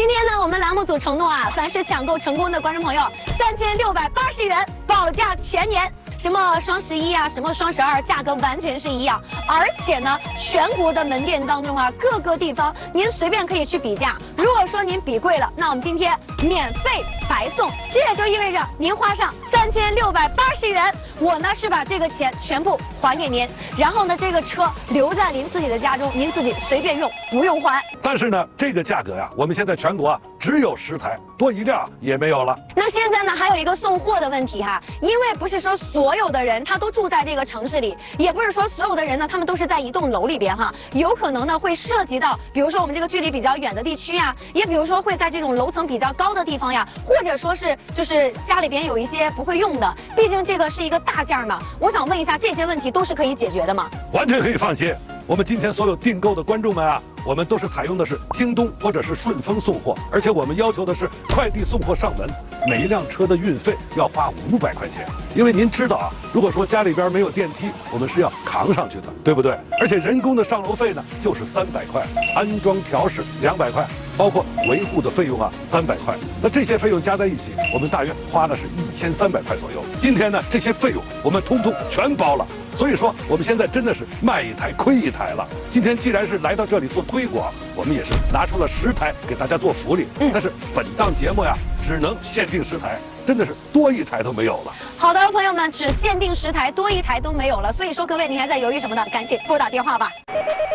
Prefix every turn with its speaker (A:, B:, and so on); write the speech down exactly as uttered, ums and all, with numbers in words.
A: 今天呢，我们栏目组承诺啊，凡是抢购成功的观众朋友，三千六百八十元保价全年。什么双十一啊，什么双十二，价格完全是一样。而且呢，全国的门店当中啊，各个地方您随便可以去比价。如果说您比贵了，那我们今天免费白送。这也就意味着您花上三千六百八十元，我呢是把这个钱全部还给您，然后呢，这个车留在您自己的家中，您自己随便用，不用还。
B: 但是呢，这个价格呀，我们现在全国啊只有十台，多一辆也没有了。
A: 那现在呢，还有一个送货的问题哈，因为不是说所有的人他都住在这个城市里，也不是说所有的人呢他们都是在一栋楼里边哈，有可能呢会涉及到，比如说我们这个距离比较远的地区呀，也比如说会在这种楼层比较高的地方呀，或者说是就是家里边有一些不会用的，毕竟这个是一个大件嘛。我想问一下，这些问题都是可以解决的吗？
B: 完全可以放心。我们今天所有订购的观众们啊，我们都是采用的是京东或者是顺丰送货，而且我们要求的是快递送货上门，每一辆车的运费要花五百块钱。因为您知道啊，如果说家里边没有电梯，我们是要扛上去的，对不对？而且人工的上楼费呢，就是三百块，安装调试两百块，包括维护的费用啊三百块。那这些费用加在一起，我们大约花的是一千三百块左右。今天呢，这些费用我们通通全包了。所以说，我们现在真的是卖一台亏一台了。今天既然是来到这里做推广，我们也是拿出了十台给大家做福利。嗯，但是本档节目呀，只能限定十台，真的是多一台都没有了。
A: 好的，朋友们，只限定十台，多一台都没有了。所以说，各位，你还在犹豫什么呢？赶紧拨打电话吧。